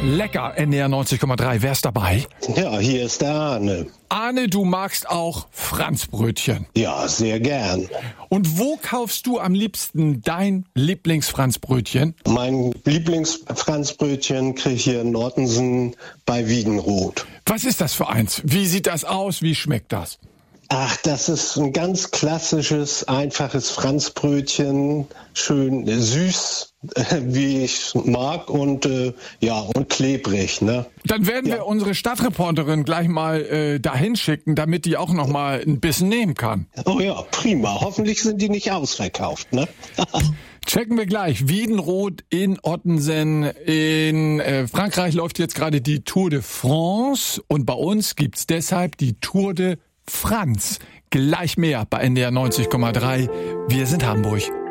Lecker, NDR 90,3. Wer ist dabei? Ja, hier ist der Arne. Arne, du magst auch Franzbrötchen. Ja, sehr gern. Und wo kaufst du am liebsten dein Lieblingsfranzbrötchen? Mein Lieblingsfranzbrötchen kriege ich hier in Ottensen bei Wiedenroth. Was ist das für eins? Wie sieht das aus? Wie schmeckt das? Ach, das ist ein ganz klassisches, einfaches Franzbrötchen. Schön süß, wie ich mag und und klebrig, ne? Dann werden wir unsere Stadtreporterin gleich mal dahin schicken, damit die auch noch mal ein bisschen nehmen kann. Oh ja, prima. Hoffentlich sind die nicht ausverkauft, ne? Checken wir gleich. Wiedenroth in Ottensen. In Frankreich läuft jetzt gerade die Tour de France und bei uns gibt's deshalb die Tour de Franz. Gleich mehr bei NDR 90,3. Wir sind Hamburg.